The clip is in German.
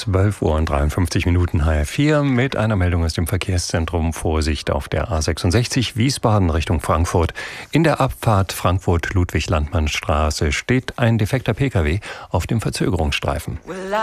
12 Uhr und 53 Minuten HR4 mit einer Meldung aus dem Verkehrszentrum. Vorsicht auf der A66 Wiesbaden Richtung Frankfurt. In der Abfahrt Frankfurt-Ludwig-Landmann-Straße steht ein defekter Pkw auf dem Verzögerungsstreifen.